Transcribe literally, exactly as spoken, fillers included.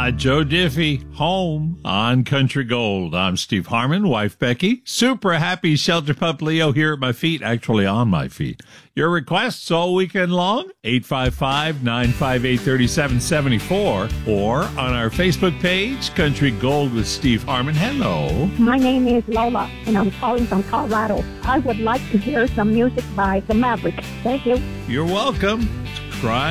Ah, Joe Diffie, home on Country Gold. I'm Steve Harmon, wife Becky. Super happy Shelter Pup Leo here at my feet, actually on my feet. Your requests all weekend long, eight five five, nine five eight, three seven seven four, or on our Facebook page, Country Gold with Steve Harmon. Hello. My name is Lola, and I'm calling from Colorado. I would like to hear some music by the Mavericks. Thank you. You're welcome. Try